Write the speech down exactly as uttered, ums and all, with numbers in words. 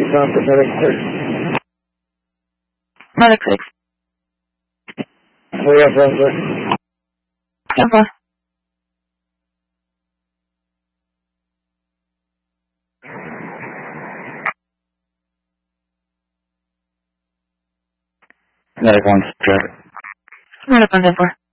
sympathetic six. Medic six. three F F six. Alpha. Medic one, check. Medic one, ten four.